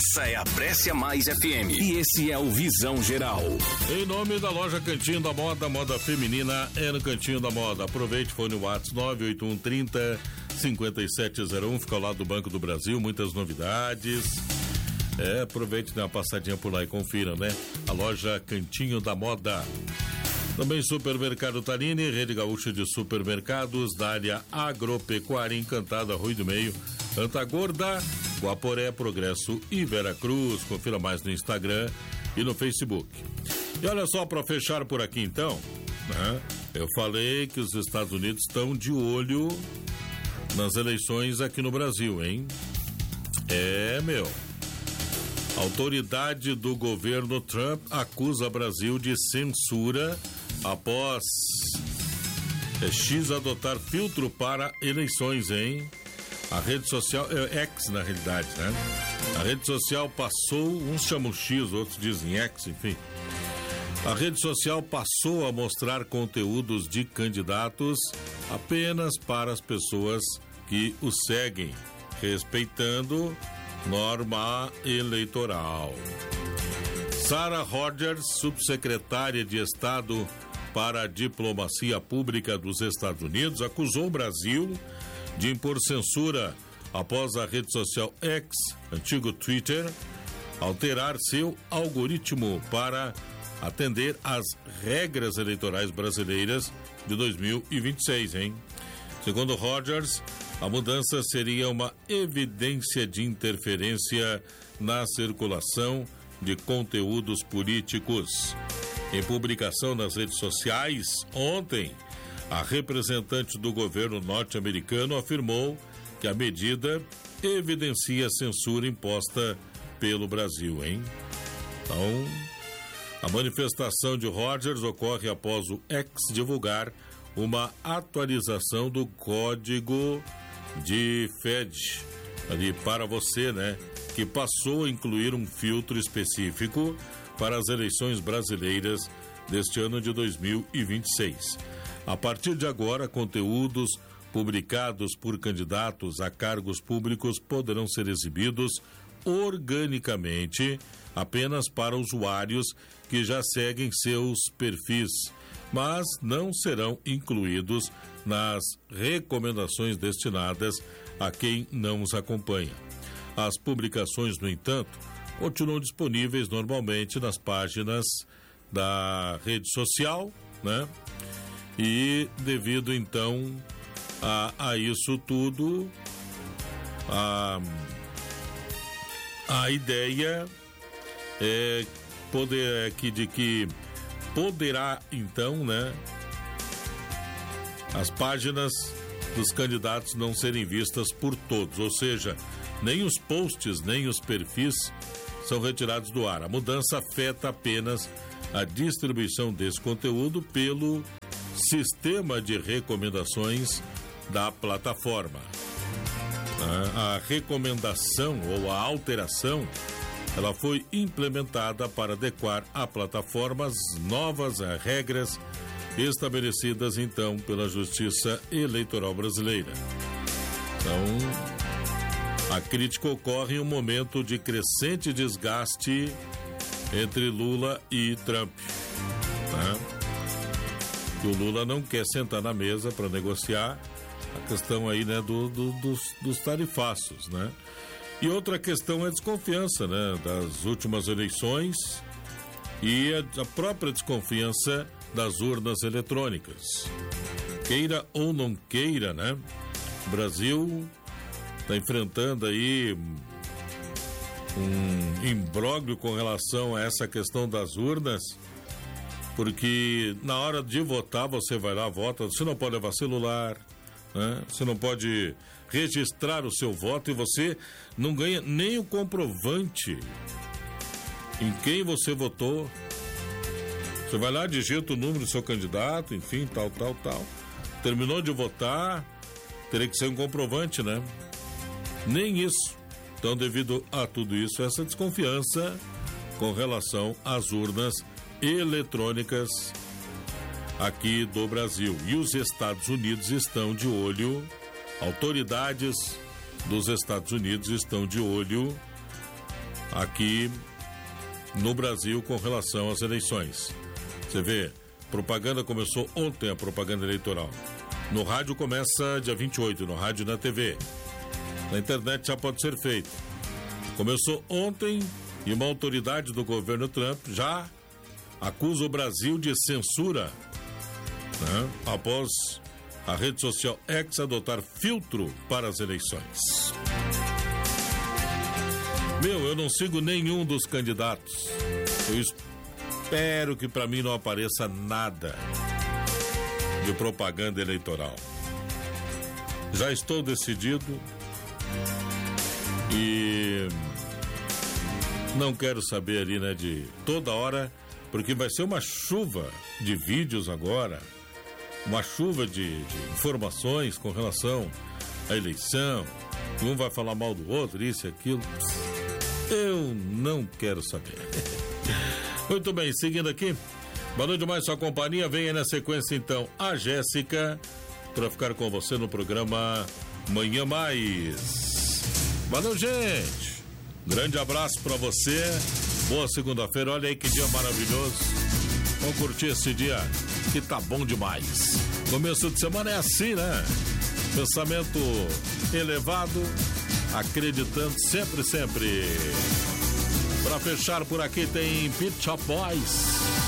Essa é a Brescia Mais FM e esse é o Visão Geral. Em nome da loja Cantinho da Moda, moda feminina é no Cantinho da Moda. Aproveite, fone WhatsApp 98130-5701, fica ao lado do Banco do Brasil, muitas novidades. Aproveite, dê uma passadinha por lá e confira, né? A loja Cantinho da Moda. Também Supermercado Tanini, rede gaúcha de supermercados da área agropecuária, Encantada, Rui do Meio, Antagorda, Guaporé, Progresso e Veracruz. Confira mais no Instagram e no Facebook. E olha só, para fechar por aqui então, né? Eu falei que os Estados Unidos estão de olho nas eleições aqui no Brasil, hein? Autoridade do governo Trump acusa Brasil de censura após X adotar filtro para eleições, hein? A rede social, X na realidade, né? A rede social passou, uns chamam X, outros dizem X, enfim. A rede social passou a mostrar conteúdos de candidatos apenas para as pessoas que o seguem, respeitando norma eleitoral. Sarah Rogers, subsecretária de Estado para a Diplomacia Pública dos Estados Unidos, acusou o Brasil de impor censura após a rede social X, antigo Twitter, alterar seu algoritmo para atender às regras eleitorais brasileiras de 2026, hein? Segundo Rogers, a mudança seria uma evidência de interferência na circulação de conteúdos políticos. Em publicação nas redes sociais, ontem, a representante do governo norte-americano afirmou que a medida evidencia a censura imposta pelo Brasil, hein? Então, a manifestação de Rogers ocorre após o X divulgar uma atualização do código de FED ali para você, né? Que passou a incluir um filtro específico para as eleições brasileiras deste ano de 2026. A partir de agora, conteúdos publicados por candidatos a cargos públicos poderão ser exibidos organicamente apenas para usuários que já seguem seus perfis, mas não serão incluídos nas recomendações destinadas a quem não os acompanha. As publicações, no entanto, continuam disponíveis normalmente nas páginas da rede social, né? E devido então a isso tudo, a ideia é de que poderá então, né, as páginas dos candidatos não serem vistas por todos, ou seja, nem os posts, nem os perfis são retirados do ar. A mudança afeta apenas a distribuição desse conteúdo pelo sistema de recomendações da plataforma. A recomendação ou a alteração, ela foi implementada para adequar a plataforma às novas regras estabelecidas então pela Justiça Eleitoral Brasileira. Então, a crítica ocorre em um momento de crescente desgaste entre Lula e Trump, né? Que o Lula não quer sentar na mesa para negociar a questão aí, né, dos tarifaços, né? E outra questão é a desconfiança, né, das últimas eleições e a própria desconfiança das urnas eletrônicas. Queira ou não queira, né? O Brasil está enfrentando aí um imbróglio com relação a essa questão das urnas, porque na hora de votar você vai lá, vota, você não pode levar celular, né? Você não pode registrar o seu voto e você não ganha nem o comprovante em quem você votou. Você vai lá, digita o número do seu candidato, enfim, tal. Terminou de votar, teria que ser um comprovante, né? Nem isso. Então, devido a tudo isso, essa desconfiança com relação às urnas eletrônicas aqui do Brasil. E os Estados Unidos estão de olho, autoridades dos Estados Unidos estão de olho aqui no Brasil com relação às eleições. Você vê, propaganda começou ontem, a propaganda eleitoral. No rádio começa dia 28, no rádio e na TV. Na internet já pode ser feito. Começou ontem e uma autoridade do governo Trump já acusa o Brasil de censura, né, após a rede social X adotar filtro para as eleições. Eu não sigo nenhum dos candidatos. Eu espero que para mim não apareça nada de propaganda eleitoral. Já estou decidido e não quero saber ali, né, de toda hora, porque vai ser uma chuva de vídeos agora, uma chuva de informações com relação à eleição. Um vai falar mal do outro, isso e aquilo. Eu não quero saber. Muito bem, seguindo aqui. Boa noite, mais sua companhia. Venha na sequência, então, a Jéssica, para ficar com você no programa Manhã Mais. Valeu, gente. Grande abraço para você. Boa segunda-feira. Olha aí que dia maravilhoso. Vamos curtir esse dia que tá bom demais. Começo de semana é assim, né? Pensamento elevado, acreditando sempre. Para fechar por aqui tem Pet Shop Boys.